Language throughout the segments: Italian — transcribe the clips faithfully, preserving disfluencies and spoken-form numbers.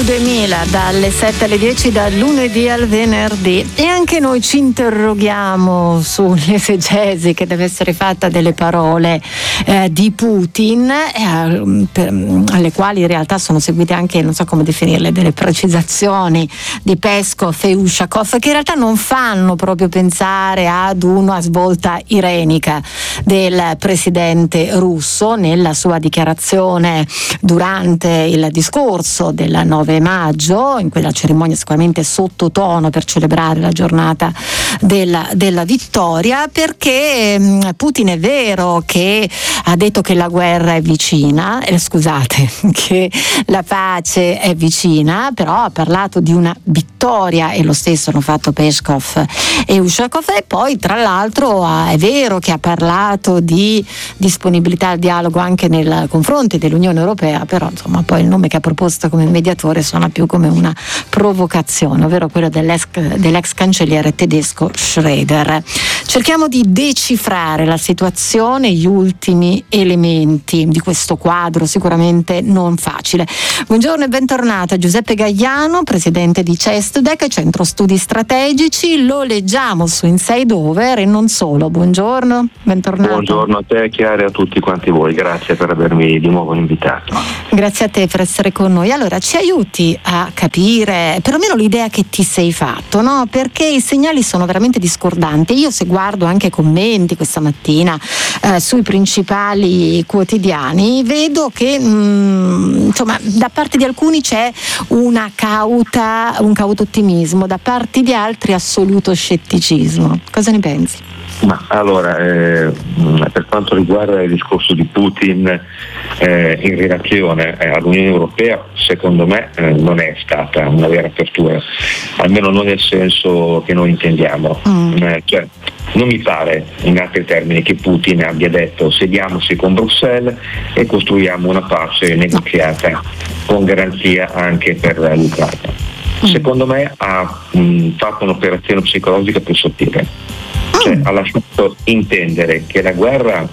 duemila dalle sette alle dieci, dal lunedì al venerdì, e anche noi ci interroghiamo sull'esegesi che deve essere fatta delle parole eh, di Putin, eh, per, alle quali in realtà sono seguite anche, non so come definirle, delle precisazioni di Peskov e Ushakov che in realtà non fanno proprio pensare ad una svolta irenica del presidente russo nella sua dichiarazione durante il discorso del nove maggio, in quella cerimonia sicuramente sottotono per celebrare la giornata della, della vittoria, perché mh, Putin è vero che ha detto che la guerra è vicina, eh, scusate, che la pace è vicina, però ha parlato di una vittoria, e lo stesso hanno fatto Peskov e Ushakov, e poi tra l'altro ah, è vero che ha parlato di disponibilità al dialogo anche nei confronti dell'Unione Europea, però insomma poi il nome che ha proposto come mediatore suona più come una provocazione, ovvero quello dell'ex, dell'ex cancelliere tedesco Schröder. Cerchiamo di decifrare la situazione, gli ultimi elementi di questo quadro sicuramente non facile. Buongiorno e bentornato a Giuseppe Gagliano, presidente di Cestudec, Centro Studi Strategici. Lo leggiamo su Inside Over e non solo. Buongiorno, bentornato. Buongiorno a te, Chiara, e a tutti quanti voi. Grazie per avermi di nuovo invitato. Grazie a te per essere con noi. Allora, ci aiuti a capire perlomeno l'idea che ti sei fatto, no? Perché i segnali sono veramente discordanti. Io, se guardo anche i commenti questa mattina eh, sui principali quotidiani, vedo che mh, insomma da parte di alcuni c'è una cauta, un cauto ottimismo, da parte di altri assoluto scetticismo. Cosa ne pensi? Ma allora, eh, per quanto riguarda il discorso di Putin eh, in relazione eh, all'Unione Europea, secondo me eh, non è stata una vera apertura, almeno non nel senso che noi intendiamo. Mm. Eh, cioè, non mi pare, in altri termini, che Putin abbia detto sediamoci con Bruxelles e costruiamo una pace negoziata con garanzia anche per l'Ucraina. Mm. Secondo me ha mh, fatto un'operazione psicologica più sottile. Cioè, ha lasciato intendere che la guerra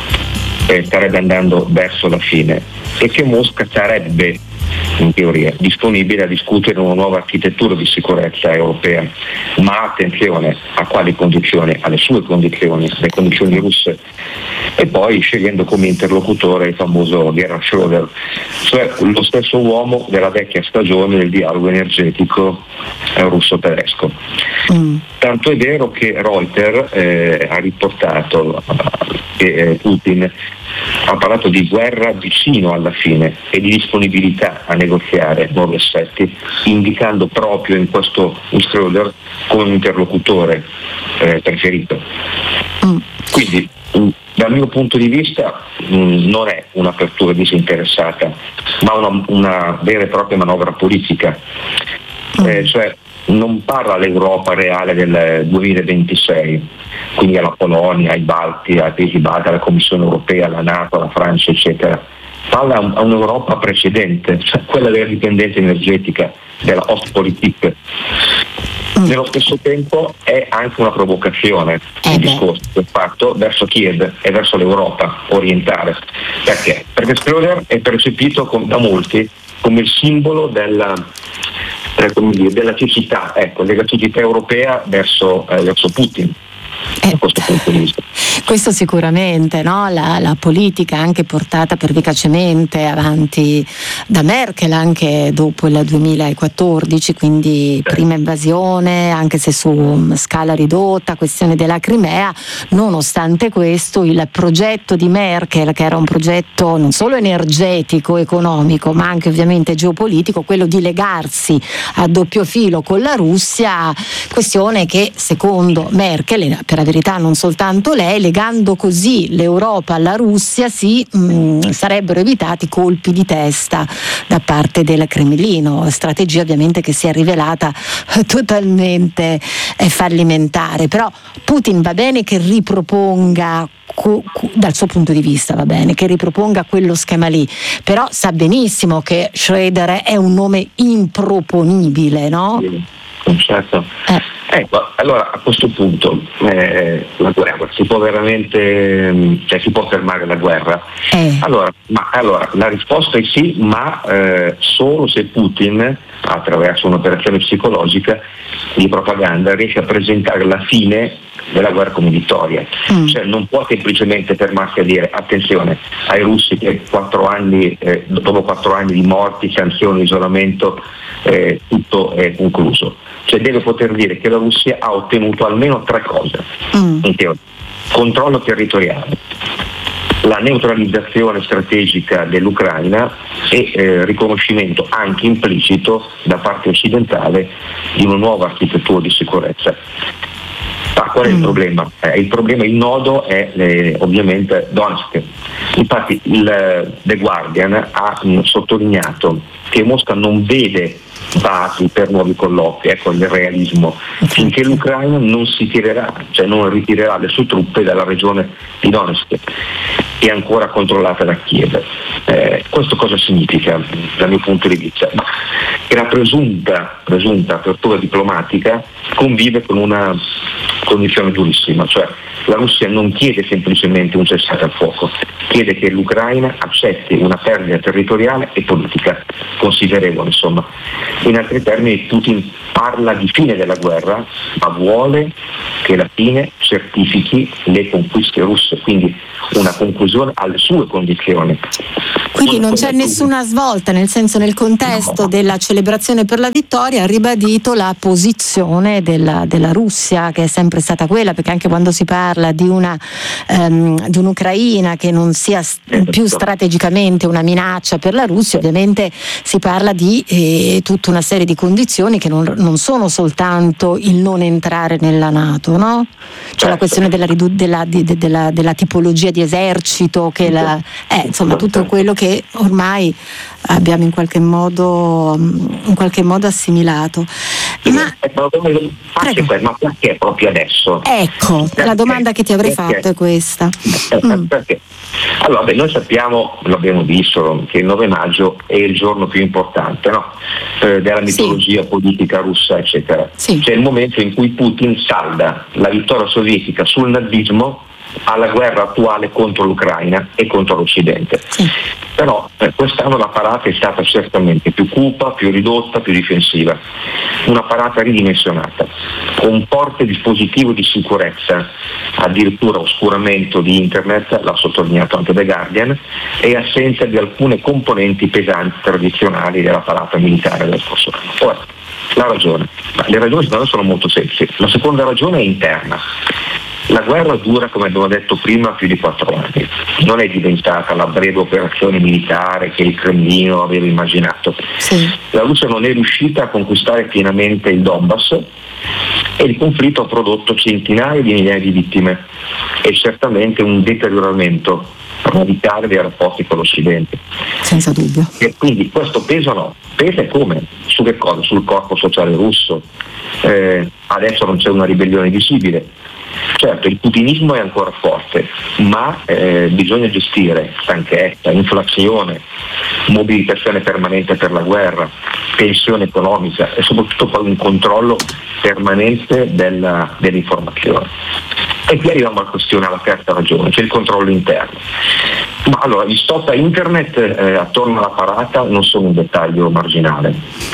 eh, starebbe andando verso la fine e che Mosca sarebbe, in teoria, disponibile a discutere una nuova architettura di sicurezza europea, ma attenzione a quali condizioni, alle sue condizioni, le condizioni russe, e poi scegliendo come interlocutore il famoso Gerhard Schröder, cioè lo stesso uomo della vecchia stagione del dialogo energetico eh, russo-tedesco. Mm. Tanto è vero che Reuters eh, ha riportato che eh, Putin ha parlato di guerra vicino alla fine e di disponibilità a negoziare nuovi assetti, indicando proprio in questo Schröder come un interlocutore eh, preferito. Mm. Quindi mh, dal mio punto di vista mh, non è un'apertura disinteressata, ma una, una vera e propria manovra politica. Mm. Eh, cioè non parla all'Europa reale del duemilaventisei, quindi alla Polonia, ai Balti, ai Paesi Balti, alla Commissione Europea, alla NATO, alla Francia, eccetera. Parla a un'Europa precedente, cioè quella della dipendenza energetica, della Ostpolitik. Nello stesso tempo è anche una provocazione eh il discorso che è fatto verso Kiev e verso l'Europa orientale. Perché? Perché Schröder è percepito com- da molti come il simbolo della, eh, come dire, della cecità, ecco, della cecità europea verso, eh, verso Putin. Eh, questo sicuramente, no? la, la politica anche portata pervicacemente avanti da Merkel anche dopo il duemilaquattordici, quindi prima invasione anche se su scala ridotta, questione della Crimea. Nonostante questo il progetto di Merkel, che era un progetto non solo energetico, economico, ma anche ovviamente geopolitico, quello di legarsi a doppio filo con la Russia, questione che secondo Merkel, per la verità non soltanto lei, legando così l'Europa alla Russia si mh, sarebbero evitati colpi di testa da parte del Cremlino, strategia ovviamente che si è rivelata totalmente eh, fallimentare. Però Putin va bene che riproponga, dal suo punto di vista va bene che riproponga quello schema lì, però sa benissimo che Schröder è un nome improponibile, no? Certo. Eh. Ecco, allora a questo punto eh, la guerra si può veramente, cioè si può fermare la guerra? Eh. Allora, ma, allora la risposta è sì, ma eh, solo se Putin, attraverso un'operazione psicologica di propaganda, riesce a presentare la fine della guerra come vittoria. Mm. Cioè non può semplicemente fermarsi a dire attenzione ai russi che quattro anni, eh, dopo quattro anni di morti, sanzioni, isolamento, eh, tutto è concluso. Cioè deve poter dire che la Russia ha ottenuto almeno tre cose, mm. in teoria: controllo territoriale, la neutralizzazione strategica dell'Ucraina e eh, riconoscimento anche implicito da parte occidentale di una nuova architettura di sicurezza. Ma qual è il problema? Eh, il problema, il nodo è eh, ovviamente Donetsk. Infatti il The Guardian ha mh, sottolineato che Mosca non vede basi per nuovi colloqui, ecco il realismo, finché l'Ucraina non si tirerà, cioè non ritirerà le sue truppe dalla regione di Donetsk, che è ancora controllata da Kiev. Eh, questo cosa significa dal mio punto di vista? Ma che la presunta, presunta apertura diplomatica convive con una condizione durissima, cioè la Russia non chiede semplicemente un cessate al fuoco, chiede che l'Ucraina accetti una perdita territoriale e politica considerevole. Insomma, in altri termini Putin parla di fine della guerra, ma vuole che la fine certifichi le conquiste russe, quindi una conclusione alle sue condizioni. Quindi non c'è nessuna svolta, nel senso, nel contesto della celebrazione per la vittoria ha ribadito la posizione della, della Russia, che è sempre stata quella, perché anche quando si parla di una um, di un'Ucraina che non sia più strategicamente una minaccia per la Russia, ovviamente si parla di eh, tutta una serie di condizioni che non, non sono soltanto il non entrare nella NATO, no? Cioè la questione della, della, della, della, della tipologia di esercito, che la, eh, insomma tutto quello che ormai abbiamo in qualche modo in qualche modo assimilato. Ma, ma perché proprio adesso? Ecco, perché? La domanda che ti avrei perché? fatto è questa. Mm. Perché? Allora, beh, noi sappiamo, l'abbiamo visto, che il nove maggio è il giorno più importante, no? eh, della mitologia sì. politica russa, eccetera. Sì. C'è il momento in cui Putin salda la vittoria sovietica sul nazismo alla guerra attuale contro l'Ucraina e contro l'Occidente. Sì. Però eh, quest'anno la parata è stata certamente più cupa, più ridotta, più difensiva, una parata ridimensionata, con un forte dispositivo di sicurezza, addirittura oscuramento di internet, l'ha sottolineato anche The Guardian, e assenza di alcune componenti pesanti tradizionali della parata militare del scorso anno. Ora, la ragione, le ragioni secondo me sono molto semplici. La seconda ragione è interna. La guerra dura, come abbiamo detto prima, più di quattro anni. Non è diventata la breve operazione militare che il Cremlino aveva immaginato. Sì. La Russia non è riuscita a conquistare pienamente il Donbass e il conflitto ha prodotto centinaia di migliaia di vittime e certamente un deterioramento radicale dei rapporti con l'Occidente. Senza dubbio. E quindi questo pesa no? Pesa come? Su che cosa? Sul corpo sociale russo. Eh, adesso non c'è una ribellione visibile. Certo, il putinismo è ancora forte, ma eh, bisogna gestire stanchezza, inflazione, mobilitazione permanente per la guerra, tensione economica e soprattutto poi un controllo permanente della, dell'informazione. E qui arriviamo alla questione, alla terza ragione, cioè il controllo interno. Ma allora, gli stop a internet eh, attorno alla parata non sono un dettaglio marginale.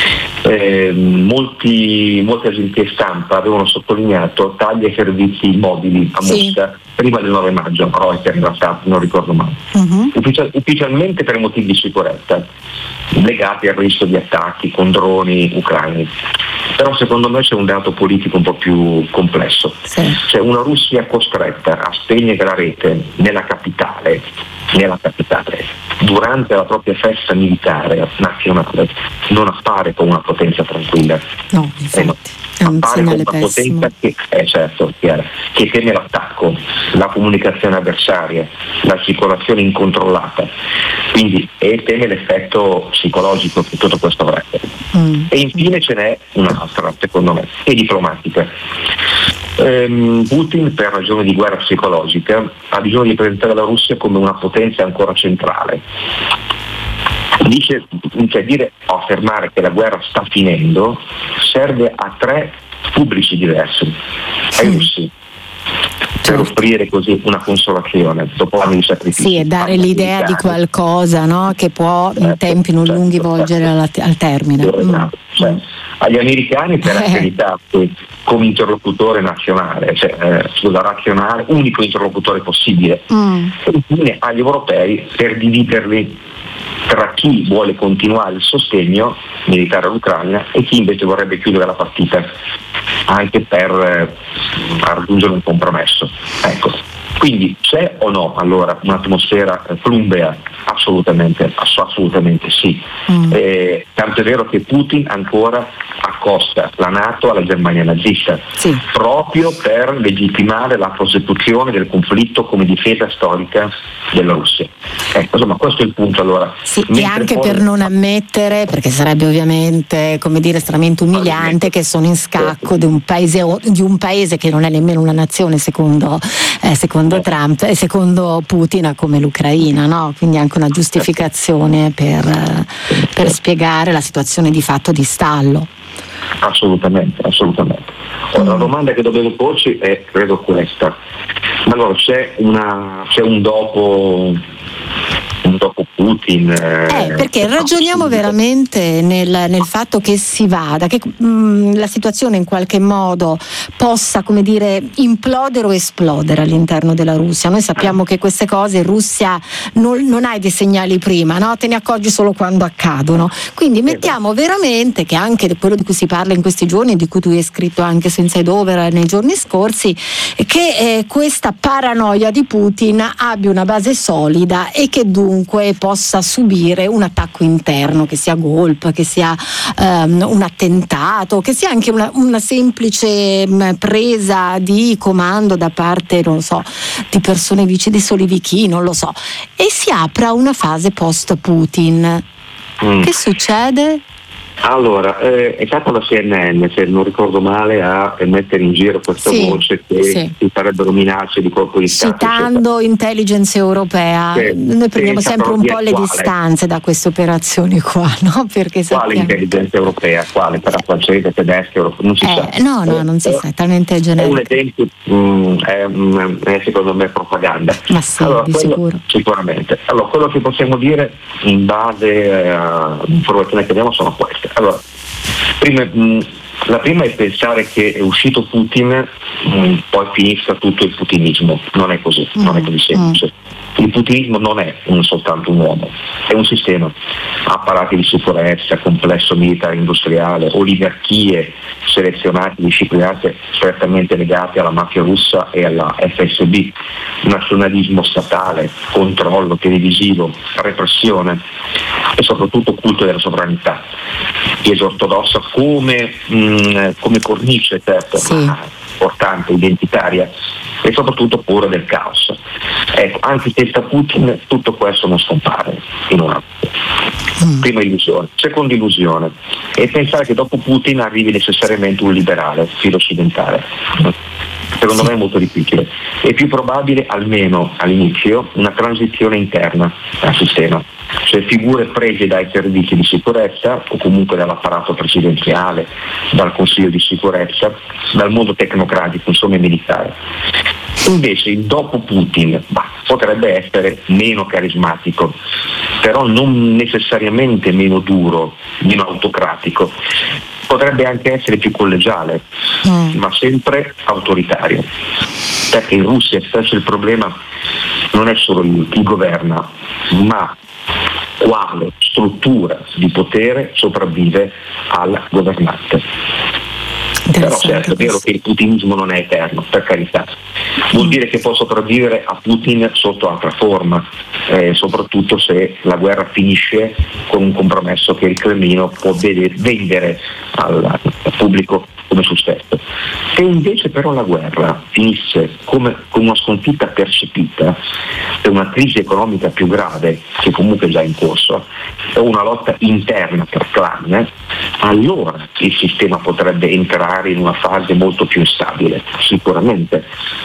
Eh, molti, molte agenzie stampa avevano sottolineato tagli ai servizi mobili a Mosca sì. prima del nove maggio, Reuters in realtà, non ricordo mai. Uh-huh. Ufficial, ufficialmente per motivi di sicurezza, legati al rischio di attacchi con droni ucraini. Però secondo me c'è un dato politico un po' più complesso. Sì. C'è una Russia costretta a spegnere la rete nella capitale, nella capitale, durante la propria festa militare nazionale, non appare come una potenza tranquilla. No, infatti, eh, no. È un appare come una pessimo. potenza che, eh, certo, chiaro, che teme l'attacco, la comunicazione avversaria, la circolazione incontrollata, quindi e teme l'effetto psicologico che tutto questo avrebbe. Mm. E infine ce n'è un'altra, secondo me, è diplomatica. Ehm, Putin, per ragioni di guerra psicologica, ha bisogno di presentare la Russia come una potenza ancora centrale. Dice, cioè dire o affermare che la guerra sta finendo serve a tre pubblici diversi ai russi, per offrire così una consolazione dopo anni di sacrificio. Sì, e dare l'idea di qualcosa, no? Che può in certo, tempi non certo, lunghi volgere certo. al termine. Esatto. Mm. Cioè, agli americani per essere eh. come interlocutore nazionale, cioè eh, scusa, razionale, unico interlocutore possibile, mm. e infine agli europei per dividerli tra chi vuole continuare il sostegno militare all'Ucraina e chi invece vorrebbe chiudere la partita, anche per eh, raggiungere un compromesso. Ecco. Quindi c'è o no allora un'atmosfera plumbea? Assolutamente, assolutamente sì. Mm. Eh, tanto è vero che Putin ancora accosta la NATO alla Germania nazista, sì. proprio per legittimare la prosecuzione del conflitto come difesa storica della Russia. Ecco, insomma, questo è il punto allora. Sì, e anche poi... per non ammettere, perché sarebbe ovviamente, come dire, estremamente umiliante, che sono in scacco sì. di un paese di un paese che non è nemmeno una nazione secondo, eh, secondo sì. Trump e secondo Putin come l'Ucraina, no? Quindi anche una giustificazione per, per spiegare la situazione di fatto di stallo. Assolutamente, assolutamente. Mm. La domanda che dovevo porci è credo questa. Allora c'è una c'è un dopo un dopo Putin? Eh, perché ragioniamo veramente nel, nel fatto che si vada, che mh, la situazione in qualche modo possa, come dire, implodere o esplodere all'interno della Russia. Noi sappiamo che queste cose in Russia non, non hai dei segnali prima, no? Te ne accorgi solo quando accadono. Quindi mettiamo veramente che anche quello di cui si parla in questi giorni, di cui tu hai scritto anche su Inside Over nei giorni scorsi, che eh, questa paranoia di Putin abbia una base solida e che dunque possa subire un attacco interno, che sia golpe, che sia um, un attentato, che sia anche una, una semplice um, presa di comando da parte, non lo so, di persone vicine, di Solivichi, non lo so, e si apra una fase post Putin. Mm. Che succede? Allora, eh, è stata la C N N, se non ricordo male, a mettere in giro questa sì, voce che sì. ci sarebbero minacce di colpo di Stato. Citando intelligence europea, sì, noi prendiamo sempre un po' le quale? distanze da queste operazioni qua, no? Perché quale sappiamo... intelligence europea? Quale? Per la francese, tedesca, non si eh, sa. No, no, non si eh, sa, è talmente generico. È un esempio, mh, è, mh, è secondo me propaganda. Ma sì, allora, di quello, sicuro. Sicuramente. Allora, quello che possiamo dire in base all'informazione che abbiamo sono queste. Allora, prima, mh, la prima è pensare che è uscito Putin, mh, poi finisca tutto il putinismo. Non è così, mm. non è così semplice. Il putinismo non è un, soltanto un uomo, è un sistema, apparati di sicurezza, complesso militare industriale, oligarchie selezionate, disciplinate, strettamente legate alla mafia russa e alla F S B, nazionalismo statale, controllo televisivo, repressione e soprattutto culto della sovranità, Chiesa ortodossa come, mh, come cornice, certo, sì. ma importante, identitaria, e soprattutto pure del caos. Ecco, anche senza Putin tutto questo non scompare in una mm. prima illusione. Seconda illusione è pensare che dopo Putin arrivi necessariamente un liberale filo-occidentale. Secondo sì. me è molto difficile. È più probabile, almeno all'inizio, una transizione interna al sistema, cioè figure prese dai servizi di sicurezza o comunque dall'apparato presidenziale, dal Consiglio di sicurezza, dal mondo tecnocratico, insomma militare. Invece il dopo Putin bah, potrebbe essere meno carismatico, però non necessariamente meno duro, meno autocratico. Potrebbe anche essere più collegiale, mm. ma sempre autoritario. Perché in Russia stesso il problema non è solo chi governa, ma quale struttura di potere sopravvive al governante. Però certo è vero che il putinismo non è eterno, per carità. Vuol dire che può sopravvivere a Putin sotto altra forma, eh, soprattutto se la guerra finisce con un compromesso che il Cremlino può vedere, vendere al, al pubblico come su stesso. Se invece però la guerra finisse come, come una sconfitta percepita e una crisi economica più grave, che comunque è già in corso, o una lotta interna per clan, allora il sistema potrebbe entrare in una fase molto più instabile, sicuramente.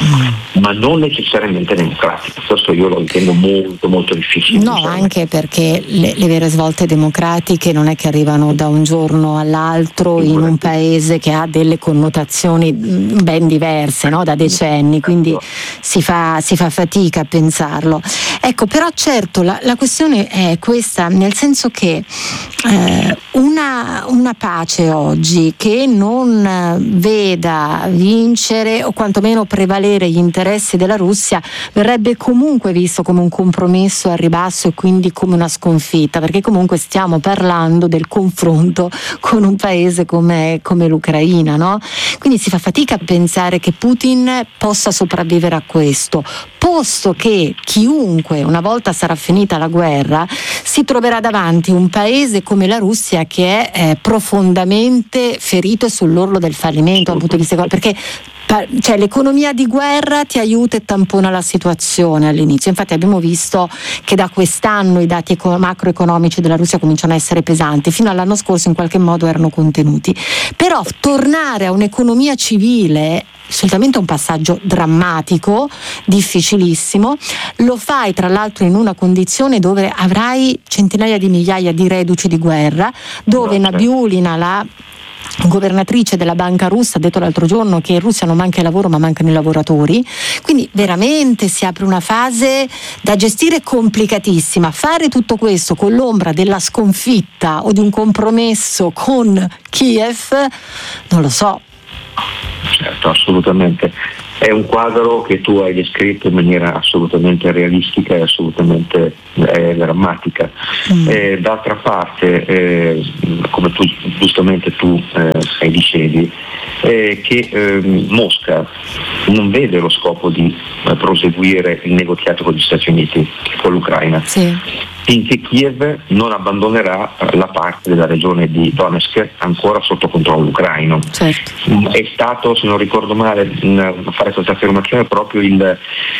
ma non necessariamente democratica. Questo io lo ritengo molto molto difficile. No, anche perché le, le vere svolte democratiche non è che arrivano da un giorno all'altro in un paese che ha delle connotazioni ben diverse, no? Da decenni, quindi si fa, si fa fatica a pensarlo. Ecco, però certo la, la questione è questa, nel senso che eh, una, una pace oggi che non veda vincere o quantomeno prevalere gli interessi della Russia verrebbe comunque visto come un compromesso al ribasso e quindi come una sconfitta, perché comunque stiamo parlando del confronto con un paese come, come l'Ucraina, no? Quindi si fa fatica a pensare che Putin possa sopravvivere a questo, posto che chiunque, una volta sarà finita la guerra, si troverà davanti un paese come la Russia che è eh, profondamente ferito e sull'orlo del fallimento dal punto di vista economico, perché cioè, l'economia di guerra ti aiuta e tampona la situazione all'inizio. Infatti abbiamo visto che da quest'anno i dati eco- macroeconomici della Russia cominciano a essere pesanti, fino all'anno scorso in qualche modo erano contenuti. Però tornare a un'economia civile solitamente un passaggio drammatico, difficilissimo, lo fai tra l'altro in una condizione dove avrai centinaia di migliaia di reduci di guerra, dove Nabiulina, la governatrice della banca russa, ha detto l'altro giorno che in Russia non manca il lavoro ma mancano i lavoratori, quindi veramente si apre una fase da gestire complicatissima. Fare tutto questo con l'ombra della sconfitta o di un compromesso con Kiev, non lo so. Certo, assolutamente. È un quadro che tu hai descritto in maniera assolutamente realistica e assolutamente eh, drammatica. Mm. Eh, d'altra parte, eh, come tu, giustamente tu eh, dicevi, eh, che eh, Mosca non vede lo scopo di eh, proseguire il negoziato con gli Stati Uniti, con l'Ucraina. Sì. Finché Kiev non abbandonerà la parte della regione di Donetsk ancora sotto controllo ucraino. Certo. È stato, se non ricordo male, a fare questa affermazione proprio il,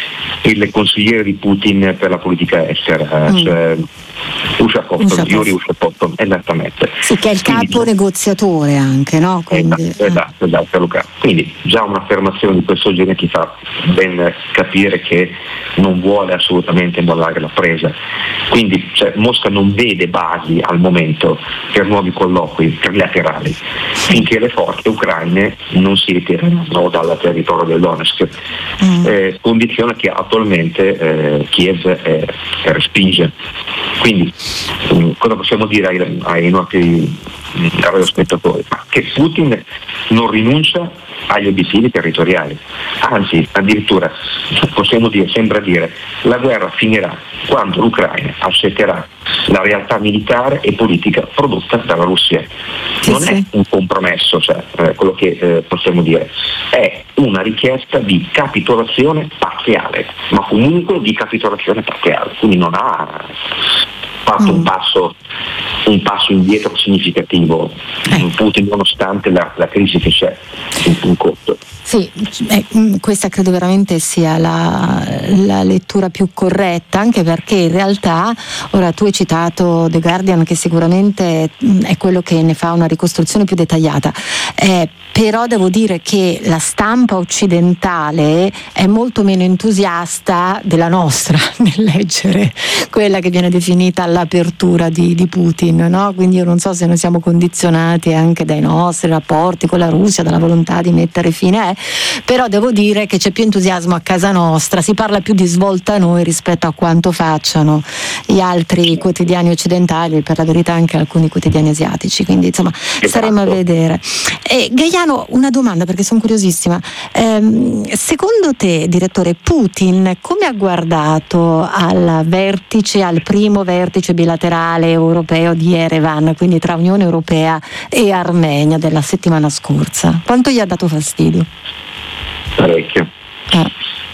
il consigliere di Putin per la politica estera, mm. cioè Ushakov, Yuri Ushakov, esattamente. Sì, che è il Quindi, capo negoziatore anche, no? Quindi, esatto, esatto, esatto, Luca. Quindi già un'affermazione di questo genere ti fa ben capire che non vuole assolutamente mollare la presa. Quindi cioè, Mosca non vede basi al momento per nuovi colloqui trilaterali finché le forze ucraine non si ritireranno dal territorio del Donetsk, mm. eh, condizione che attualmente eh, Kiev eh, respinge. Quindi mh, cosa possiamo dire ai, ai nostri radioascoltatori? Che Putin non rinuncia agli obiettivi territoriali, anzi addirittura possiamo dire, sembra dire, la guerra finirà quando l'Ucraina accetterà la realtà militare e politica prodotta dalla Russia. Sì, non sì. è un compromesso, cioè eh, quello che eh, possiamo dire, è una richiesta di capitolazione parziale, ma comunque di capitolazione parziale, quindi non ha fatto mm. un passo un passo indietro significativo eh. Putin, nonostante la, la crisi che c'è in, in corso. Sì, eh, questa credo veramente sia la, la lettura più corretta, anche perché in realtà, ora tu hai citato The Guardian, che sicuramente è quello che ne fa una ricostruzione più dettagliata, eh, però devo dire che la stampa occidentale è molto meno entusiasta della nostra nel leggere quella che viene definita l'apertura di, di Putin, no? Quindi io non so se noi siamo condizionati anche dai nostri rapporti con la Russia, dalla volontà di mettere fine a, però devo dire che c'è più entusiasmo a casa nostra, si parla più di svolta a noi rispetto a quanto facciano gli altri quotidiani occidentali, per la verità anche alcuni quotidiani asiatici, quindi insomma staremo a vedere. E Gaiano, una domanda perché sono curiosissima, ehm, secondo te, direttore, Putin come ha guardato al vertice, al primo vertice bilaterale europeo di Yerevan, quindi tra Unione Europea e Armenia della settimana scorsa? Quanto gli ha dato fastidio? Parecchio. Ah.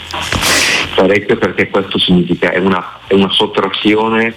Parecchio, perché questo significa è una, è una sottrazione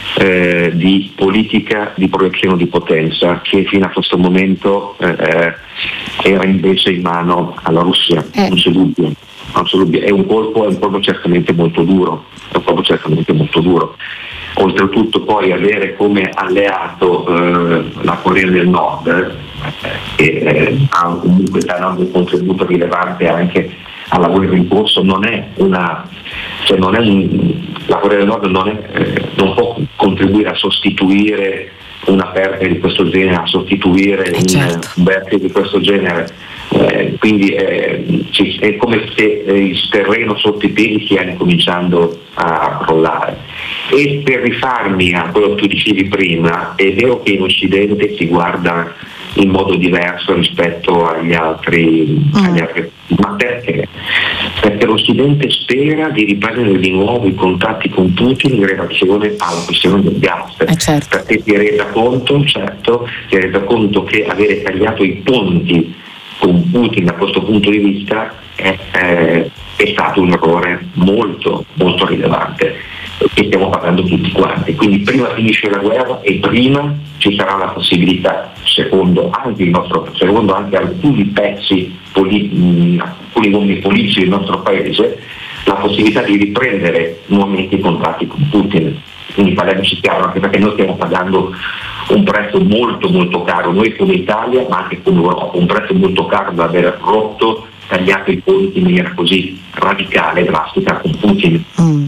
eh, di politica di proiezione di potenza che fino a questo momento eh, era invece in mano alla Russia, eh. non c'è dubbio. Non c'è dubbio. È un colpo, è un colpo certamente molto duro, è un colpo certamente molto duro. Oltretutto poi avere come alleato eh, la Corea del Nord, eh, che eh, ha comunque dando un contributo rilevante anche alla guerra in corso non è una, cioè non è un, la Corea del Nord non, è, eh, non può contribuire a sostituire una perdita di questo genere, a sostituire eh certo. un vertice di questo genere, eh, quindi eh, ci, è come se eh, il terreno sotto i piedi stia incominciando a crollare. E per rifarmi a quello che tu dicevi prima, è vero che in Occidente si guarda in modo diverso rispetto agli altri, mm. agli altri. Ma perché? Perché l'Occidente spera di riprendere di nuovo i contatti con Putin in relazione alla questione del gas, eh certo. perché si è resa conto, certo, si è resa conto che avere tagliato i ponti con Putin da questo punto di vista è, è, è stato un errore molto molto rilevante, e stiamo parlando tutti quanti. Quindi prima finisce la guerra e prima ci sarà la possibilità, secondo anche il nostro, secondo anche alcuni pezzi politi- alcuni uomini politici del nostro paese, la possibilità di riprendere nuovamente i contatti con Putin. Quindi parliamoci chiaro, anche perché noi stiamo pagando un prezzo molto molto caro, noi come Italia ma anche come Europa, un prezzo molto caro da aver rotto, tagliato i ponti in maniera così radicale e drastica con Putin. Mm.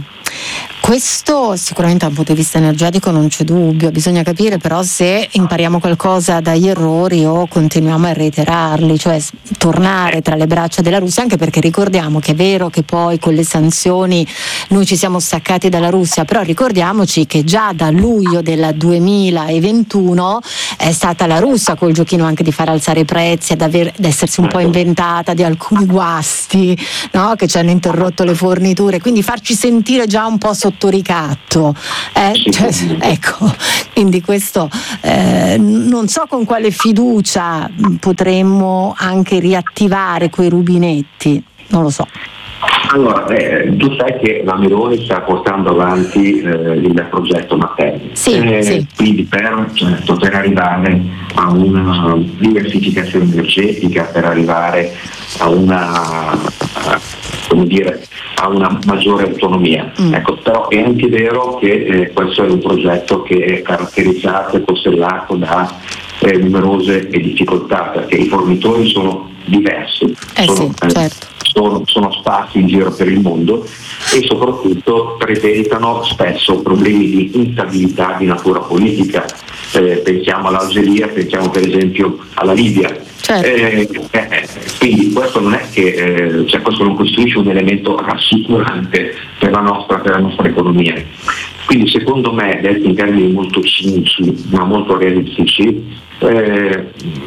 Questo sicuramente da un punto di vista energetico non c'è dubbio, bisogna capire però se impariamo qualcosa dagli errori o continuiamo a reiterarli, cioè tornare tra le braccia della Russia, anche perché ricordiamo che è vero che poi con le sanzioni noi ci siamo staccati dalla Russia, però ricordiamoci che già da luglio del duemilaventuno è stata la Russia col giochino anche di far alzare i prezzi, ad, aver, ad essersi un po' inventata di alcuni guasti, no? Che ci hanno interrotto le forniture, quindi farci sentire già un po' sotto ricatto, eh, cioè, ecco, quindi questo eh, non so con quale fiducia potremmo anche riattivare quei rubinetti, non lo so. Allora, eh, tu sai che la Meloni sta portando avanti eh, il progetto Mattei, sì, eh, sì. quindi per, certo, per arrivare a una diversificazione energetica, per arrivare a una, a, come dire, a una maggiore autonomia. Mm. Ecco, però è anche vero che eh, questo è un progetto che è caratterizzato e costellato da eh, numerose difficoltà, perché i fornitori sono diversi, eh sono, sì, certo. sono, sono sparsi in giro per il mondo e soprattutto presentano spesso problemi di instabilità di natura politica. Eh, pensiamo all'Algeria, pensiamo per esempio alla Libia. Certo. Eh, eh, quindi questo non è che eh, cioè questo non costituisce un elemento rassicurante per la nostra, per la nostra economia. Quindi secondo me, detto in termini molto cinici ma molto realistici, eh,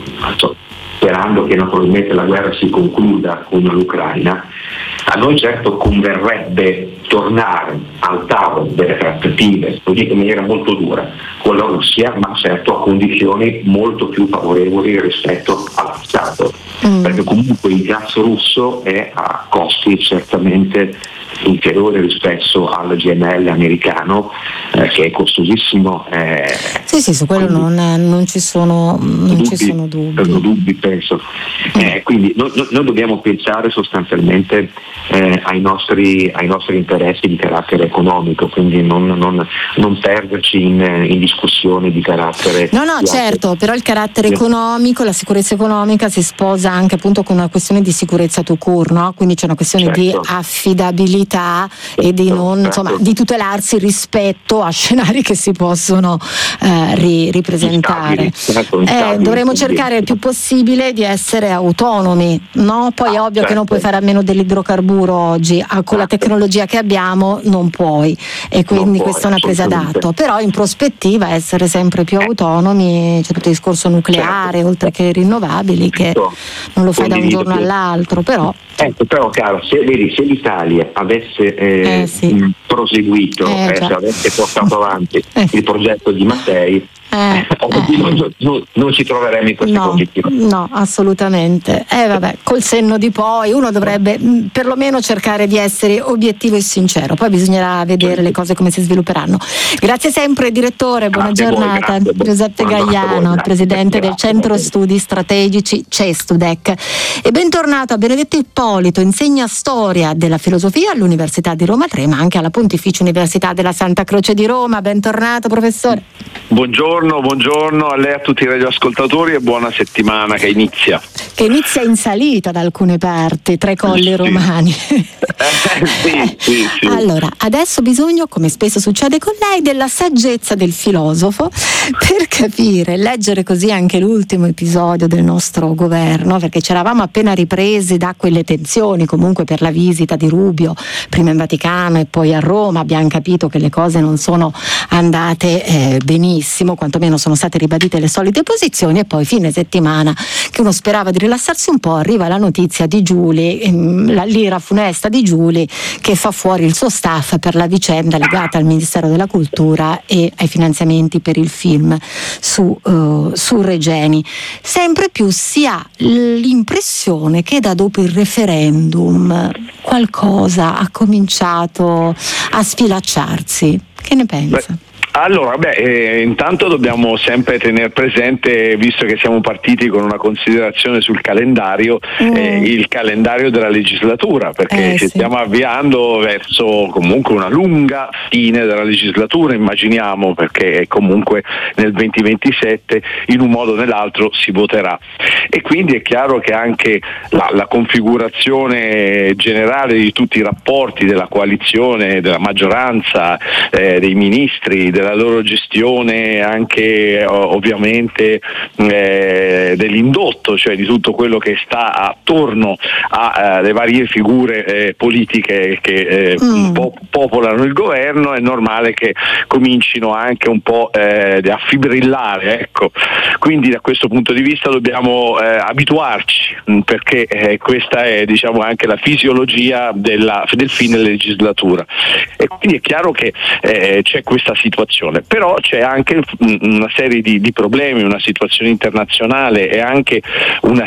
sperando che naturalmente la guerra si concluda con l'Ucraina, a noi certo converrebbe tornare al tavolo delle trattative, lo dico in maniera molto dura, con la Russia, ma certo a condizioni molto più favorevoli rispetto al passato, mm. perché comunque il gas russo è a costi certamente inferiore rispetto al G N L americano, eh, che è costosissimo. Eh, sì, sì, su quello non, non ci sono non dubbi, ci sono dubbi. dubbi penso. Eh, quindi noi, noi dobbiamo pensare sostanzialmente eh, ai, nostri, ai nostri interessi di carattere economico, quindi non, non, non perderci in, in discussioni di carattere. No, no, certo, altri. Però il carattere economico, la sicurezza economica si sposa anche appunto con una questione di sicurezza tout court, no? Quindi c'è una questione certo. di affidabilità e di non insomma di tutelarsi rispetto a scenari che si possono eh, ri, ripresentare. Eh, dovremmo cercare il più possibile di essere autonomi, no? Poi è ovvio che non puoi fare a meno dell'idrocarburo oggi, con la tecnologia che abbiamo non puoi, e quindi questa è una presa d'atto, però in prospettiva essere sempre più autonomi. C'è tutto il discorso nucleare oltre che rinnovabili che non lo fai da un giorno all'altro, però ecco, però caro, se, vedi, se l'Italia avesse eh, eh, sì. proseguito, eh, eh, se avesse portato avanti eh. il progetto di Mattei, Eh, oggi eh. non, non, non ci troveremo in queste no, condizioni. No, assolutamente. Eh, vabbè, col senno di poi uno dovrebbe mh, perlomeno cercare di essere obiettivo e sincero, poi bisognerà vedere le cose come si svilupperanno. Grazie sempre direttore, buona grazie giornata. Voi, Giuseppe Gaiano, voi, presidente grazie, del Centro grazie. Studi Strategici Cestudec. E bentornato a Benedetto Ippolito, insegna storia della filosofia all'Università di Roma tre, ma anche alla Pontificia Università della Santa Croce di Roma. Bentornato professore. Buongiorno. buongiorno, buongiorno a lei, a tutti i radioascoltatori e buona settimana che inizia. Che inizia in salita da alcune parti, tra i colli sì. romani. Eh, sì, sì, sì. Allora, adesso bisogno, come spesso succede con lei, della saggezza del filosofo per capire, leggere così anche l'ultimo episodio del nostro governo, perché ci eravamo appena ripresi da quelle tensioni comunque per la visita di Rubio, prima in Vaticano e poi a Roma. Abbiamo capito che le cose non sono andate eh, benissimo, quantomeno sono state ribadite le solite posizioni, e poi fine settimana che uno sperava di rilassarsi un po', arriva la notizia di Giuli, ehm, la l'ira funesta di Giuli, che fa fuori il suo staff per la vicenda legata al Ministero della Cultura e ai finanziamenti per il film su, uh, su Regeni. Sempre più si ha l'impressione che da dopo il referendum qualcosa ha cominciato a sfilacciarsi. Che ne pensa? Beh. Allora, beh, eh, intanto dobbiamo sempre tenere presente, visto che siamo partiti con una considerazione sul calendario, mm. eh, il calendario della legislatura, perché eh, ci sì. stiamo avviando verso comunque una lunga fine della legislatura, immaginiamo, perché comunque nel duemilaventisette in un modo o nell'altro si voterà. E quindi è chiaro che anche la, la configurazione generale di tutti i rapporti della coalizione, della maggioranza, eh, dei ministri, della la loro gestione anche ovviamente eh, dell'indotto, cioè di tutto quello che sta attorno alle varie figure eh, politiche che eh, mm. po- popolano il governo, è normale che comincino anche un po' eh, a fibrillare, ecco. Quindi da questo punto di vista dobbiamo eh, abituarci, perché eh, questa è, diciamo, anche la fisiologia della, del fine legislatura, e quindi è chiaro che eh, c'è questa situazione. Però c'è anche una serie di, di problemi, una situazione internazionale e anche una